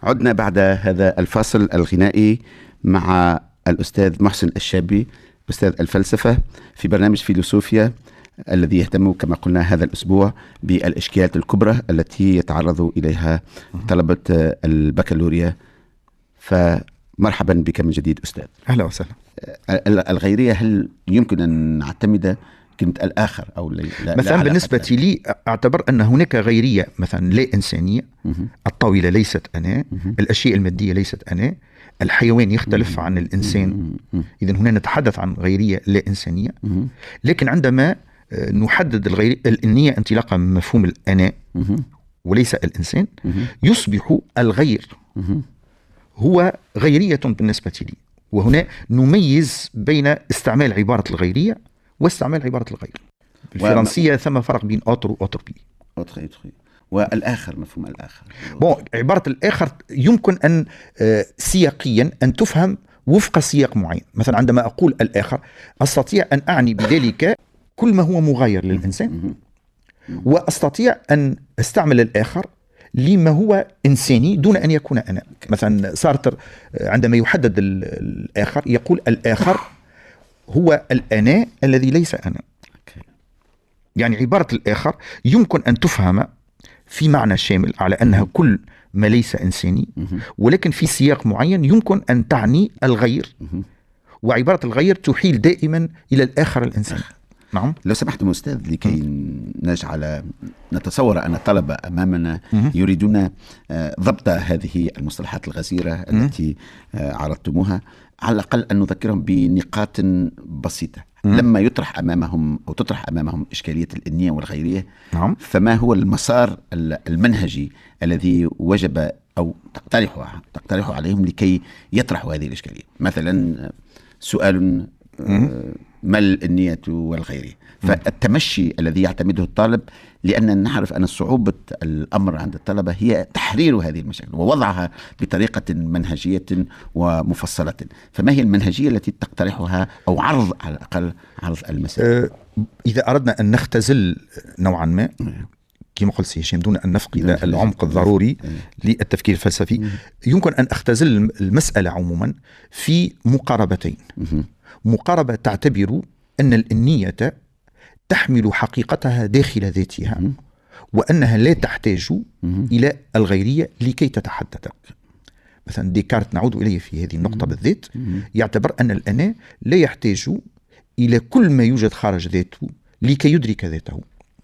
عدنا بعد هذا الفاصل الغنائي مع الأستاذ محسن الشابي، أستاذ الفلسفة في برنامج فيلسوفيا الذي يهتم كما قلنا هذا الأسبوع بالإشكالات الكبرى التي يتعرض إليها طلبة البكالوريا. فمرحبا بك من جديد أستاذ. أهلا وسهلا. الغيرية، هل يمكن أن نعتمد كلمة الآخر أو مثلا بالنسبة لي أعتبر أن هناك غيرية مثلا لا إنسانية. الطاولة ليست أنا، الأشياء المادية ليست أنا، الحيوان يختلف عن الإنسان. إذن هنا نتحدث عن غيرية لا إنسانية. لكن عندما نحدد الإنية انطلاقا من مفهوم الأنا وليس الإنسان، يصبح الغير هو غيرية بالنسبة لي. وهنا نميز بين استعمال عبارة الغيرية واستعمال عبارة الغير. بالفرنسية ثم فرق بين أوتر وأوتروبي. والآخر، مفهوم الآخر. عبارة الآخر يمكن أن سياقيا أن تفهم وفق سياق معين. مثلا عندما أقول الآخر أستطيع أن أعني بذلك كل ما هو مغاير للإنسان، وأستطيع أن أستعمل الآخر لما هو إنساني دون أن يكون أنا. مثلا سارتر عندما يحدد الآخر يقول الآخر هو الأنا الذي ليس أنا. يعني عبارة الآخر يمكن أن تفهم في معنى شامل على أنها كل ما ليس إنساني، ولكن في سياق معين يمكن أن تعني الغير، وعبارة الغير تحيل دائما إلى الآخر الإنساني. نعم. لو سمحت أستاذ، لكي نجعل نتصور أن الطلبة أمامنا يريدون ضبط هذه المصطلحات الغزيرة التي عرضتموها، على الأقل أن نذكرهم بنقاط بسيطة. لما يطرح أمامهم أو تطرح أمامهم إشكالية الإنية والغيرية، فما هو المسار المنهجي الذي وجب أو تقترح عليهم لكي يطرحوا هذه الإشكالية؟ مثلا سؤال ما الإنية والغيرية؟ فالتمشي الذي يعتمده الطالب، لأننا نعرف أن صعوبة الأمر عند الطلبة هي تحرير هذه المشاكل ووضعها بطريقة منهجية ومفصلة. فما هي المنهجية التي تقترحها أو عرض على الأقل عرض المسائل؟ إذا أردنا أن نختزل نوعا ما كما قلت سي هشام دون أن نفقد العمق الضروري للتفكير الفلسفي، يمكن أن أختزل المسألة عموما في مقاربتين. مقاربة تعتبر أن الإنية تحمل حقيقتها داخل ذاتها، وأنها لا تحتاج إلى الغيرية لكي تتحدث. مثلا ديكارت، نعود إليه في هذه النقطة بالذات، يعتبر أن الأنا لا يحتاج إلى كل ما يوجد خارج ذاته لكي يدرك ذاته،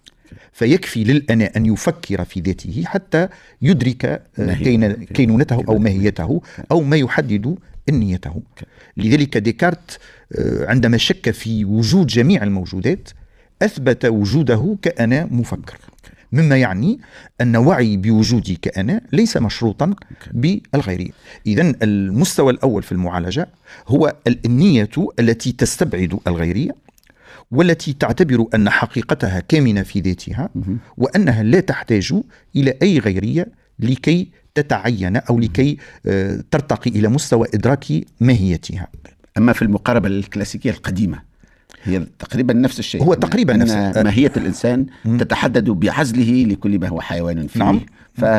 فيكفي للأنا أن يفكر في ذاته حتى يدرك كينونته أو ماهيته أو ما يحدد إنيته. لذلك ديكارت عندما شك في وجود جميع الموجودات أثبت وجوده كأنا مفكر، مما يعني أن وعي بوجودي كأنا ليس مشروطا بالغيرية. إذن المستوى الأول في المعالجة هو الإنية التي تستبعد الغيرية، والتي تعتبر أن حقيقتها كامنة في ذاتها، وأنها لا تحتاج إلى أي غيرية لكي تتعين أو لكي ترتقي إلى مستوى إدراك ماهيتها. أما في المقاربة الكلاسيكية القديمة هي تقريبا نفس الشيء. هو تقريبا نفس ماهية الإنسان تتحدد بعزله لكل ما هو حيوان فيه. نعم.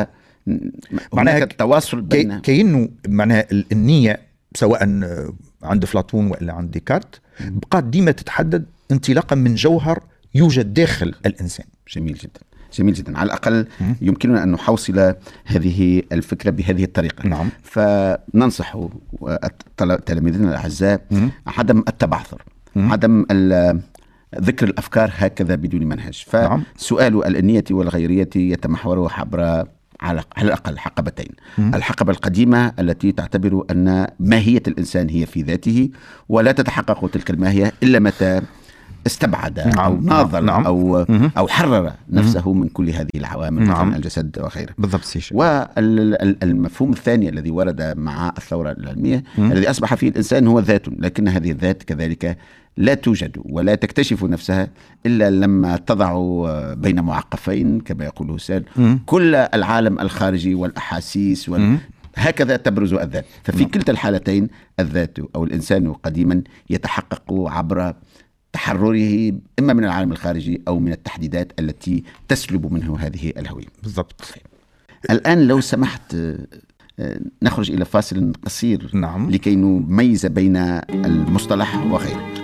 معناها التواصل بين كأنه معناها النية سواء عند أفلاطون وإلا عند ديكارت بقات ديما تتحدد انطلاقا من جوهر يوجد داخل الإنسان. جميل جدا، جميل جدا. على الأقل يمكننا أن نحوصل هذه الفكرة بهذه الطريقة. نعم. فننصح تلاميذنا الأعزاء عدم التبعثر، عدم ذكر الأفكار هكذا بدون منهج. فسؤال الإنية والغيرية يتمحور عبر على الأقل حقبتين. الحقبة القديمة التي تعتبر أن ماهية الإنسان هي في ذاته، ولا تتحقق تلك الماهية إلا متى استبعد أو ناظر أو حرر نفسه من كل هذه العوامل، مثل الجسد وغيره. بالضبط. والمفهوم الثاني الذي ورد مع الثورة العلمية الذي أصبح فيه الإنسان هو ذات، لكن هذه الذات كذلك لا توجد ولا تكتشف نفسها إلا لما تضع بين معقفين كما يقول هوسال كل العالم الخارجي والأحاسيس هكذا تبرز الذات. ففي كلتا الحالتين الذات أو الإنسان قديما يتحقق عبر تحرره إما من العالم الخارجي أو من التحديدات التي تسلب منه هذه الهوية. بالضبط. الآن لو سمحت نخرج إلى فاصل قصير نعم. لكي نميز بين المصطلح وغيره.